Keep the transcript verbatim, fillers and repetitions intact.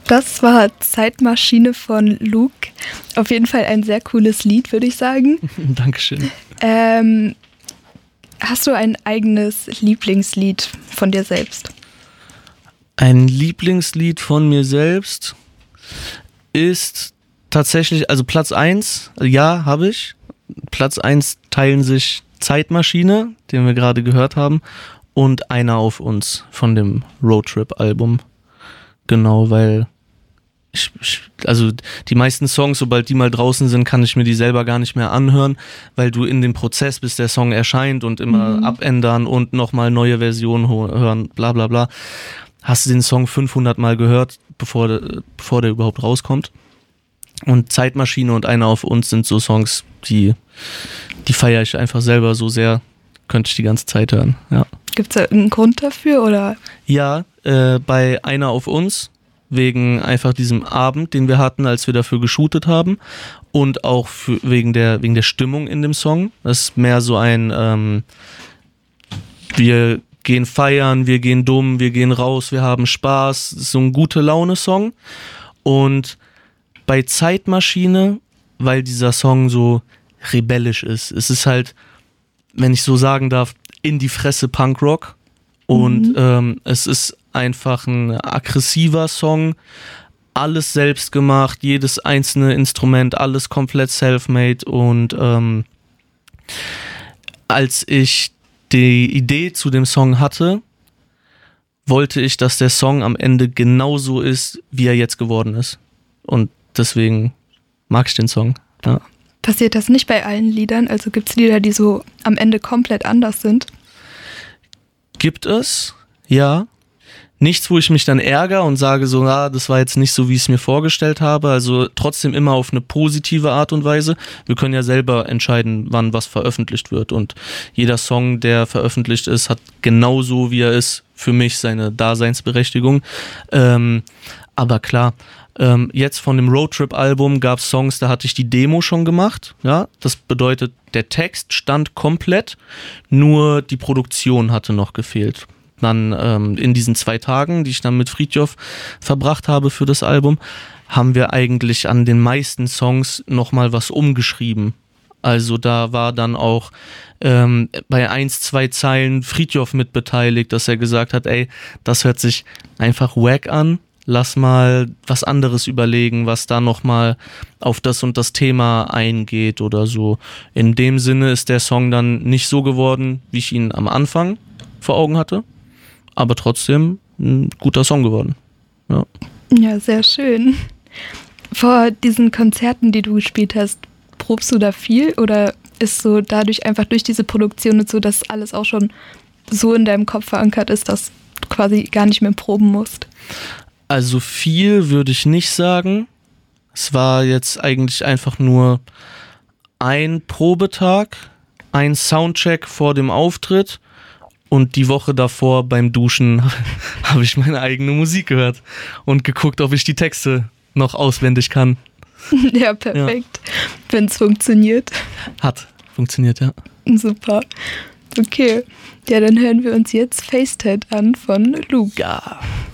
Das war Zeitmaschine von Luke. Auf jeden Fall ein sehr cooles Lied, würde ich sagen. Dankeschön. Ähm, hast du ein eigenes Lieblingslied von dir selbst? Ein Lieblingslied von mir selbst ist tatsächlich, also Platz eins, ja, habe ich. Platz eins teilen sich Zeitmaschine, den wir gerade gehört haben, und Einer auf uns von dem Roadtrip-Album. Genau, weil ich, ich, also die meisten Songs, sobald die mal draußen sind, kann ich mir die selber gar nicht mehr anhören, weil du in dem Prozess, bis der Song erscheint und immer mhm. abändern und nochmal neue Versionen hören, bla bla bla, hast du den Song fünfhundert Mal gehört, bevor, bevor der überhaupt rauskommt. Und Zeitmaschine und Einer auf uns sind so Songs, die, die feiere ich einfach selber so sehr, könnte ich die ganze Zeit hören. Ja. Gibt es da einen Grund dafür, oder? Ja, äh, bei Einer auf uns, wegen einfach diesem Abend, den wir hatten, als wir dafür geshootet haben, und auch für, wegen der, wegen der Stimmung in dem Song. Das ist mehr so ein, ähm, wir gehen feiern, wir gehen dumm, wir gehen raus, wir haben Spaß, das ist so ein Gute-Laune-Song. Und bei Zeitmaschine, weil dieser Song so rebellisch ist, es ist halt, wenn ich so sagen darf, in die Fresse Punkrock. Und mhm. ähm, es ist einfach ein aggressiver Song, alles selbst gemacht, jedes einzelne Instrument, alles komplett self-made. Und ähm, als ich die Idee zu dem Song hatte, wollte ich, dass der Song am Ende genauso ist, wie er jetzt geworden ist. Und deswegen mag ich den Song. Ja. Passiert das nicht bei allen Liedern? Also gibt es Lieder, die so am Ende komplett anders sind? Gibt es, ja. Nichts, wo ich mich dann ärgere und sage so, ah, das war jetzt nicht so, wie ich es mir vorgestellt habe. Also trotzdem immer auf eine positive Art und Weise. Wir können ja selber entscheiden, wann was veröffentlicht wird. Und jeder Song, der veröffentlicht ist, hat genauso, wie er ist, für mich seine Daseinsberechtigung. Ähm, aber klar, ähm, jetzt von dem Roadtrip-Album gab es Songs, da hatte ich die Demo schon gemacht. Ja, das bedeutet, der Text stand komplett, nur die Produktion hatte noch gefehlt. Dann ähm, in diesen zwei Tagen, die ich dann mit Fridtjof verbracht habe für das Album, haben wir eigentlich an den meisten Songs nochmal was umgeschrieben. Also da war dann auch ähm, bei eins, zwei Zeilen Fridtjof mit beteiligt, dass er gesagt hat, ey, das hört sich einfach wack an. Lass mal was anderes überlegen, was da nochmal auf das und das Thema eingeht oder so. In dem Sinne ist der Song dann nicht so geworden, wie ich ihn am Anfang vor Augen hatte, aber trotzdem ein guter Song geworden. Ja, ja, sehr schön. Vor diesen Konzerten, die du gespielt hast, probst du da viel oder ist so dadurch einfach durch diese Produktion und so, dass alles auch schon so in deinem Kopf verankert ist, dass du quasi gar nicht mehr proben musst? Also viel würde ich nicht sagen. Es war jetzt eigentlich einfach nur ein Probetag, ein Soundcheck vor dem Auftritt und die Woche davor beim Duschen habe ich meine eigene Musik gehört und geguckt, ob ich die Texte noch auswendig kann. Ja, perfekt. Ja. Wenn es funktioniert. Hat funktioniert, ja. Super. Okay. Ja, dann hören wir uns jetzt FaceTite an von Luke. Ja.